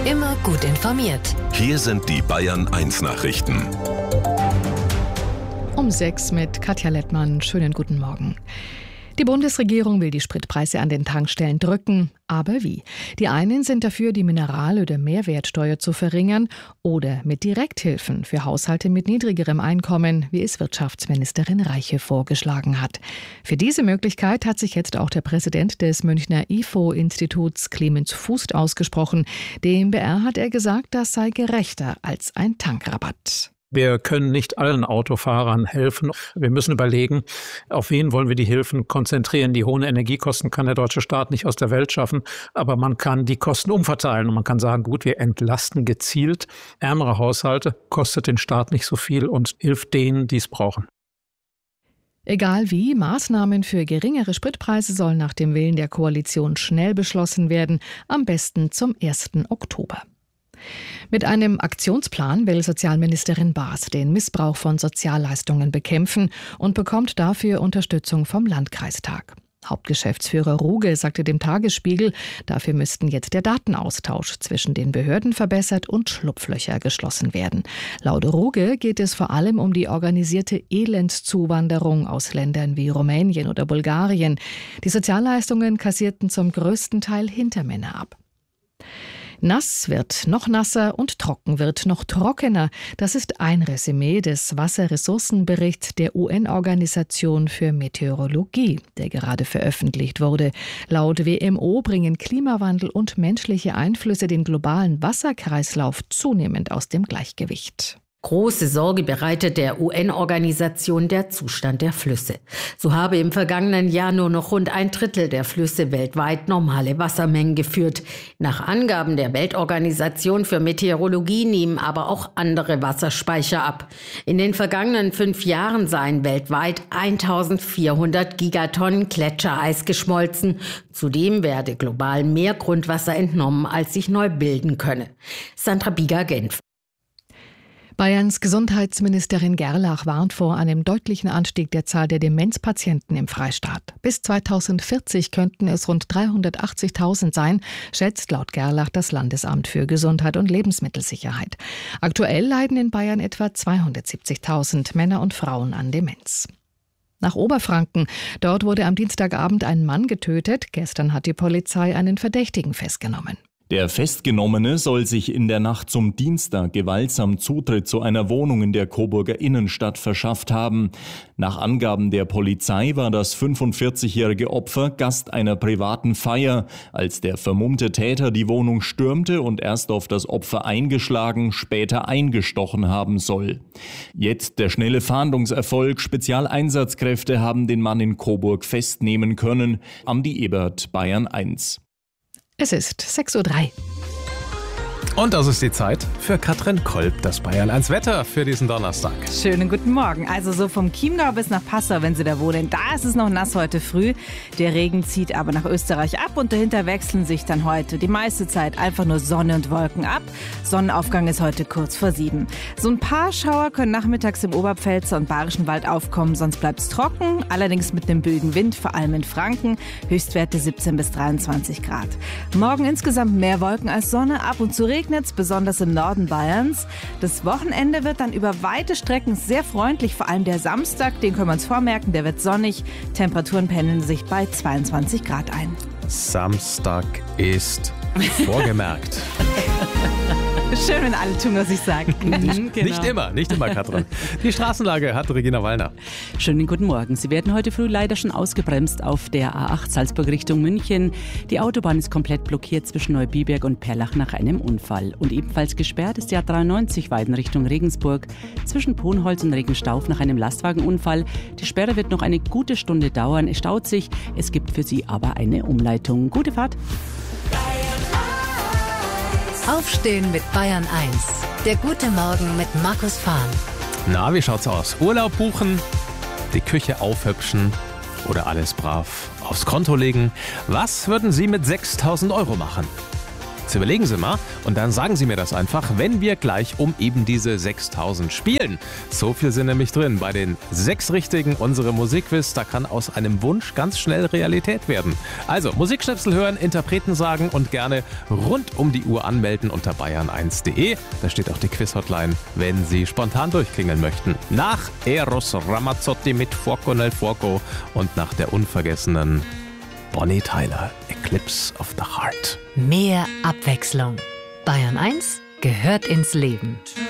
Immer gut informiert. Hier sind die Bayern 1 Nachrichten. Um 6 mit Katja Lettmann. Schönen guten Morgen. Die Bundesregierung will die Spritpreise an den Tankstellen drücken. Aber wie? Die einen sind dafür, die Mineral- oder Mehrwertsteuer zu verringern oder mit Direkthilfen für Haushalte mit niedrigerem Einkommen, wie es Wirtschaftsministerin Reiche vorgeschlagen hat. Für diese Möglichkeit hat sich jetzt auch der Präsident des Münchner IFO-Instituts Clemens Fußt ausgesprochen. Dem BR hat er gesagt, das sei gerechter als ein Tankrabatt. Wir können nicht allen Autofahrern helfen. Wir müssen überlegen, auf wen wollen wir die Hilfen konzentrieren. Die hohen Energiekosten kann der deutsche Staat nicht aus der Welt schaffen, aber man kann die Kosten umverteilen und man kann sagen, gut, wir entlasten gezielt ärmere Haushalte, kostet den Staat nicht so viel und hilft denen, die es brauchen. Egal wie, Maßnahmen für geringere Spritpreise sollen nach dem Willen der Koalition schnell beschlossen werden, am besten zum 1. Oktober. Mit einem Aktionsplan will Sozialministerin Baas den Missbrauch von Sozialleistungen bekämpfen und bekommt dafür Unterstützung vom Landkreistag. Hauptgeschäftsführer Ruge sagte dem Tagesspiegel, dafür müssten jetzt der Datenaustausch zwischen den Behörden verbessert und Schlupflöcher geschlossen werden. Laut Ruge geht es vor allem um die organisierte Elendszuwanderung aus Ländern wie Rumänien oder Bulgarien. Die Sozialleistungen kassierten zum größten Teil Hintermänner ab. Nass wird noch nasser und trocken wird noch trockener. Das ist ein Resümee des Wasserressourcenberichts der UN-Organisation für Meteorologie, der gerade veröffentlicht wurde. Laut WMO bringen Klimawandel und menschliche Einflüsse den globalen Wasserkreislauf zunehmend aus dem Gleichgewicht. Große Sorge bereitet der UN-Organisation der Zustand der Flüsse. So habe im vergangenen Jahr nur noch rund 1/3 der Flüsse weltweit normale Wassermengen geführt. Nach Angaben der Weltorganisation für Meteorologie nehmen aber auch andere Wasserspeicher ab. In den vergangenen 5 Jahren seien weltweit 1400 Gigatonnen Gletschereis geschmolzen. Zudem werde global mehr Grundwasser entnommen, als sich neu bilden könne. Sandra Bieger, Genf. Bayerns Gesundheitsministerin Gerlach warnt vor einem deutlichen Anstieg der Zahl der Demenzpatienten im Freistaat. Bis 2040 könnten es rund 380.000 sein, schätzt laut Gerlach das Landesamt für Gesundheit und Lebensmittelsicherheit. Aktuell leiden in Bayern etwa 270.000 Männer und Frauen an Demenz. Nach Oberfranken. Dort wurde am Dienstagabend ein Mann getötet. Gestern hat die Polizei einen Verdächtigen festgenommen. Der Festgenommene soll sich in der Nacht zum Dienstag gewaltsam Zutritt zu einer Wohnung in der Coburger Innenstadt verschafft haben. Nach Angaben der Polizei war das 45-jährige Opfer Gast einer privaten Feier, als der vermummte Täter die Wohnung stürmte und erst auf das Opfer eingeschlagen, später eingestochen haben soll. Jetzt der schnelle Fahndungserfolg. Spezialeinsatzkräfte haben den Mann in Coburg festnehmen können. Andi Ebert, Bayern 1. Es ist 6:03 Uhr. Und das ist die Zeit für Katrin Kolb, das Bayern 1 Wetter für diesen Donnerstag. Schönen guten Morgen. Also so vom Chiemgau bis nach Passau, wenn Sie da wohnen, da ist es noch nass heute früh. Der Regen zieht aber nach Österreich ab und dahinter wechseln sich dann heute die meiste Zeit einfach nur Sonne und Wolken ab. Sonnenaufgang ist heute kurz vor 7. So ein paar Schauer können nachmittags im Oberpfälzer und Bayerischen Wald aufkommen, sonst bleibt es trocken, allerdings mit einem milden Wind, vor allem in Franken. Höchstwerte 17 bis 23 Grad. Morgen insgesamt mehr Wolken als Sonne, ab und zu regnet es, besonders im Norden Bayerns. Das Wochenende wird dann über weite Strecken sehr freundlich, vor allem der Samstag, den können wir uns vormerken, der wird sonnig. Temperaturen pendeln sich bei 22 Grad ein. Samstag ist vorgemerkt. Schön, wenn alle tun, was ich sage. Genau. Nicht immer, Katrin. Die Straßenlage hat Regina Wallner. Schönen guten Morgen. Sie werden heute früh leider schon ausgebremst auf der A8 Salzburg Richtung München. Die Autobahn ist komplett blockiert zwischen Neubiberg und Perlach nach einem Unfall. Und ebenfalls gesperrt ist die A93 Weiden Richtung Regensburg zwischen Ponholz und Regenstauf nach einem Lastwagenunfall. Die Sperre wird noch eine gute Stunde dauern. Es staut sich. Es gibt für Sie aber eine Umleitung. Gute Fahrt. Aufstehen mit Bayern 1. Der gute Morgen mit Markus Fahn. Na, wie schaut's aus? Urlaub buchen, die Küche aufhübschen oder alles brav aufs Konto legen? Was würden Sie mit 6.000 € machen? Jetzt überlegen Sie mal und dann sagen Sie mir das einfach, wenn wir gleich um eben diese 6.000 spielen. So viel sind nämlich drin bei den 6 Richtigen. Unsere Musikquiz, da kann aus einem Wunsch ganz schnell Realität werden. Also Musikschnipsel hören, Interpreten sagen und gerne rund um die Uhr anmelden unter bayern1.de. Da steht auch die Quiz-Hotline, wenn Sie spontan durchklingeln möchten. Nach Eros Ramazzotti mit Fuoco nel Fuoco und nach der unvergessenen Bonnie Tyler, Eclipse of the Heart. Mehr Abwechslung. Bayern 1 gehört ins Leben.